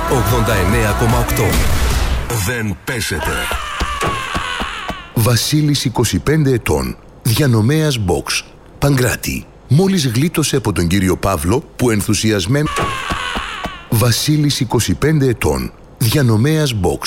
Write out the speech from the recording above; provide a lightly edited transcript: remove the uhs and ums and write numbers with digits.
89,8. Δεν πέσετε. Βασίλης, 25 ετών, διανομέας box, Παγκράτη. Μόλις γλίτωσε από τον κύριο Παύλο που ενθουσιασμένο... Βασίλης, 25 ετών, διανομέας box,